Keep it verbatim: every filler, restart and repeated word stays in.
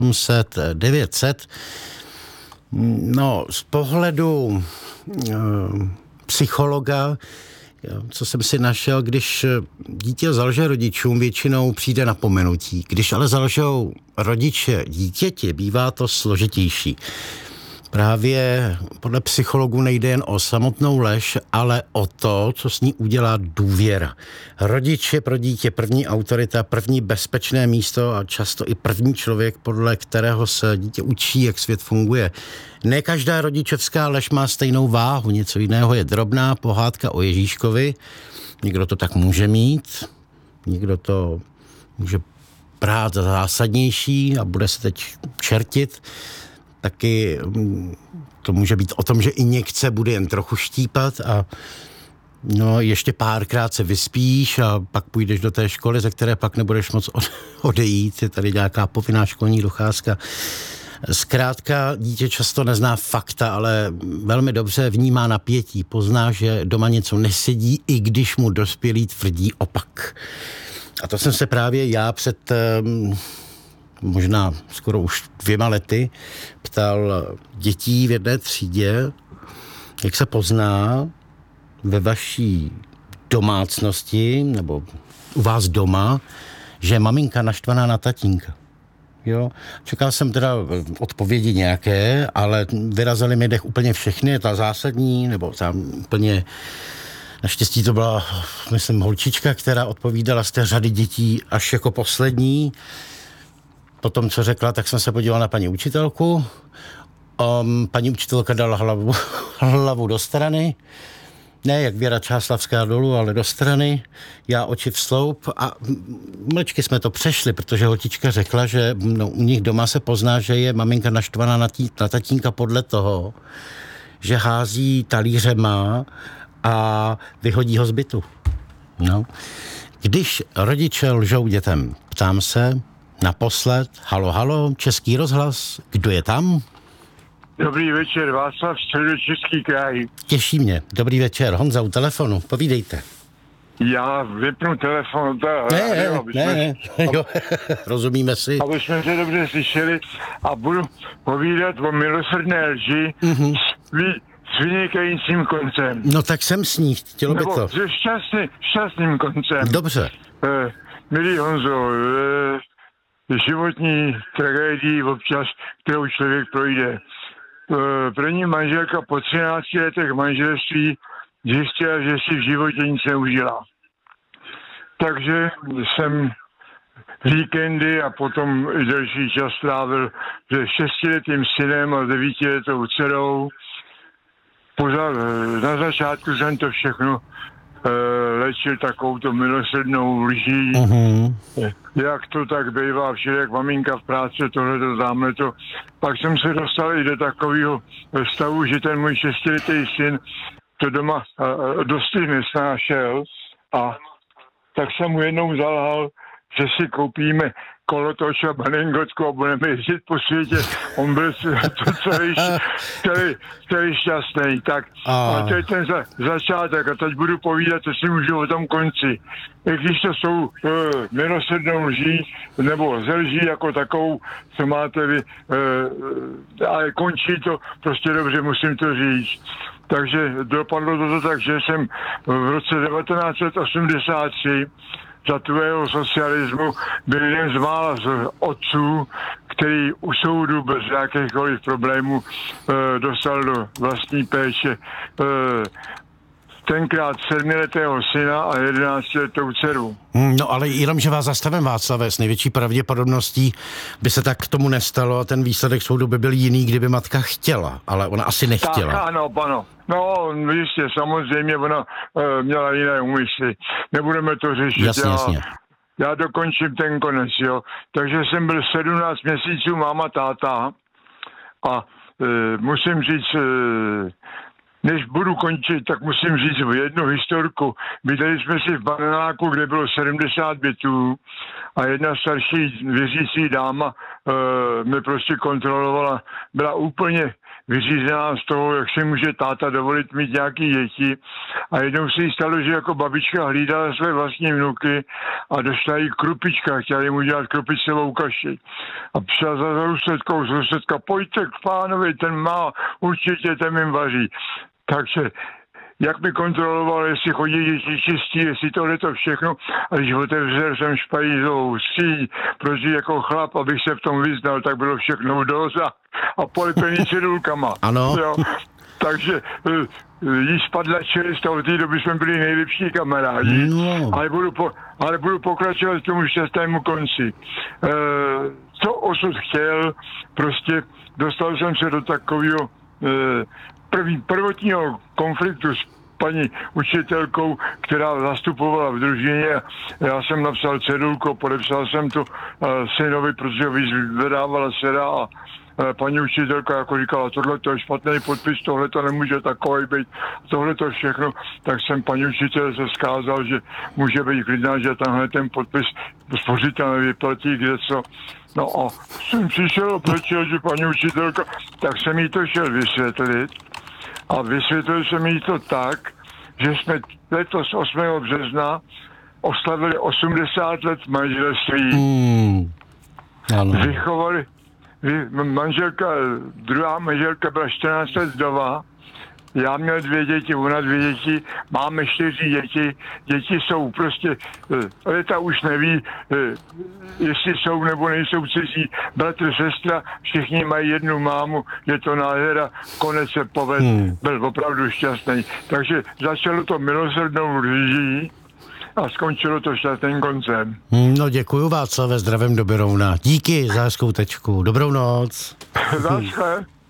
osm set, devět set. No, z pohledu uh, psychologa, co jsem si našel, když dítě zalže rodičům, většinou přijde napomenutí. Když ale zalžou rodiče dítěti, bývá to složitější. Právě podle psychologů nejde jen o samotnou lež, ale o to, co s ní udělá důvěra. Rodič je pro dítě první autorita, první bezpečné místo a často i první člověk, podle kterého se dítě učí, jak svět funguje. Ne každá rodičovská lež má stejnou váhu, něco jiného je drobná pohádka o Ježíškovi. Někdo to tak může mít, někdo to může brát za zásadnější a bude se teď čertit. Taky to může být o tom, že i někce bude jen trochu štípat a no, ještě párkrát se vyspíš a pak půjdeš do té školy, ze které pak nebudeš moc odejít. Je tady nějaká povinná školní docházka. Zkrátka, dítě často nezná fakta, ale velmi dobře vnímá napětí. Pozná, že doma něco nesedí, i když mu dospělí tvrdí opak. A to jsem se právě já před možná skoro už dvěma lety ptal dětí v jedné třídě, jak se pozná ve vaší domácnosti nebo u vás doma, že je maminka naštvaná na tatínka. Jo? Čekal jsem teda odpovědi nějaké, ale vyrazily mi dech úplně všechny, ta zásadní, nebo tam úplně. Naštěstí to byla, myslím, holčička, která odpovídala z té řady dětí až jako poslední. Po tom, co řekla, tak jsem se podíval na paní učitelku. Um, paní učitelka dala hlavu, hlavu do strany. Ne, jak Věra Čáslavská dolů, ale do strany. Já oči v sloup a mlčky jsme to přešli, protože holčička řekla, že no, u nich doma se pozná, že je maminka naštvaná na, tí, na tatínka podle toho, že hází talířema a vyhodí ho z bytu. No. Když rodiče lžou dětem, ptám se, naposled, halo, halo, Český rozhlas, kdo je tam? Dobrý večer, Václav, Středočeský kraj. Těší mě, dobrý večer, Honza u telefonu, povídejte. Já vypnu telefon, ta, ne, radio, ne, jsme, ne, jo, rozumíme si. Aby jsme se dobře slyšeli a budu povídat o milosrdné lži mm-hmm. s, vy, s vynikajícím koncem. No tak jsem s ní, chtělo by to. Nebo se šťastný, šťastným koncem. Dobře. Eh, milý Honzo, eh, životní tragédii občas, kterou člověk projde. První manželka po třinácti letech manželství zjistila, že si v životě nic neužila. Takže jsem víkendy a potom i delší čas strávil se šestiletým synem a devítiletou dcerou. Na začátku jsem to všechno léčil takovou to milosrdnou lží. Uh-huh. Jak to tak bývá všude, jak maminka v práci, tohleto, tamhleto. Pak jsem se dostal i do takového stavu, že ten můj šestiletý syn to doma dosti nesnášel a tak jsem mu jednou zalhal, že si koupíme kolotoč a baningotku a budeme jezdit po světě. On byl to celý, celý, celý šťastný. Tak a to je ten za, začátek a teď budu povídat, co si můžu o tom konci. I když to jsou uh, milosrdnou lží, nebo ze lží jako takovou, co máte vy, uh, ale končí to prostě dobře, musím to říct. Takže dopadlo to tak, že jsem v roce devatenáct set osmdesát tři za tvého socialismu byl jeden z mála z otců, který u soudu bez jakýchkoliv problémů e, dostal do vlastní péče e, tenkrát sedmiletého syna a jedenáctiletou dceru. No ale jenom, že vás zastavím, Václave, s největší pravděpodobností by se tak k tomu nestalo a ten výsledek soudu by byl jiný, kdyby matka chtěla, ale ona asi nechtěla. Tak, ano, ano. No, jistě, samozřejmě ona e, měla jiné úmysly. Nebudeme to řešit. Jasně, já, jasně. Já dokončím ten konec, jo. Takže jsem byl sedmnáct měsíců máma, táta a e, musím říct, e, než budu končit, tak musím říct jednu historku. Bydleli jsme si v Bananáku, kde bylo sedmdesát bytů a jedna starší věřící dáma e, mě prostě kontrolovala. Byla úplně vyřízená z toho, jak si může táta dovolit mít nějaký děti. A jednou se jí stalo, že jako babička hlídala své vlastní vnuky a došla jí krupička, chtěla jim udělat krupicovou kaši. A přišla za sousedkou, sousedka, pojďte k pánovi, ten má, určitě ten jim vaří. Takže jak mi kontroloval, jestli chodí děti čistí, jestli tohle to všechno. A když otevřel jsem špajízovou síň, protože jako chlap, abych se v tom vyznal, tak bylo všechno v doze a polepený cedulkama. Ano. Jo. Takže jí spadla čelist a od té doby jsme byli nejlepší kamarádi. No. Ale, budu po, ale budu pokračovat k tomu šťastnému konci. E, co osud chtěl, prostě dostal jsem se do takového e, první, prvotního konfliktu s paní učitelkou, která zastupovala v družině. Já jsem napsal cedulku, podepsal jsem to uh, synovi, protože vydávala dcera a uh, paní učitelka jako říkala, tohle to je špatný podpis, tohle to nemůže takový být, tohle to všechno. Tak jsem paní učitel se zkázal, že může být klidná, že tenhle ten podpis spořitel nevyplatí, kde co. No a jsem přišel oprečil, že paní učitelka, tak jsem jí to šel vysvětlit. A vysvětlil jsem jí to tak, že jsme letos osmého března oslavili osmdesát let manželství. Mm. Vychovali, vy, manželka, druhá manželka byla čtrnáct let vdova, já měl dvě děti, ona dvě děti, máme čtyři děti, děti jsou prostě, Leta už neví, jestli jsou nebo nejsou cizí, bratr, sestra, všichni mají jednu mámu, je to nádhera, konec se povedl, hmm. byl opravdu šťastný. Takže začalo to milosrdnou lží a skončilo to šťastným koncem. No děkuju Václave, zdravím do Berouna. Díky za hezkou tečku, dobrou noc. Zášle.